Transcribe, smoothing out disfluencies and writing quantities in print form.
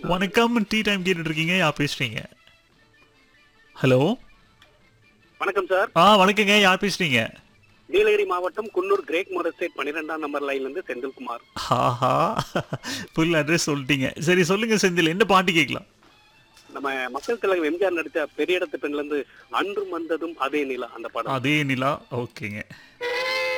வணக்கம். Tea time கேட்டுட்டு இருக்கீங்க. யார் பேசுறீங்க? ஹலோ. வணக்கம் சார். வணக்கங்க. யார் பேசுறீங்க? நீலகிரி மாவட்டம் குன்னூர் கிரேக் மோர் எஸ்டேட் 12ஆம் நம்பர் லைன்ல இருந்து செந்தில்குமார். ஆஹா! ஃபுல் அட்ரஸ் சொல்லிட்டீங்க. சரி சொல்லுங்க செந்தில். என்ன பாட்டு கேட்கலாம்? நம்ம மக்கள் தலைவர் எம்ஜிஆர் நடித்த பெரிய இடத்து பெண்ல இருந்து அன்றும் வந்ததும் அதே நிலா அந்த படம். அதே நிலா. ஓகேங்க.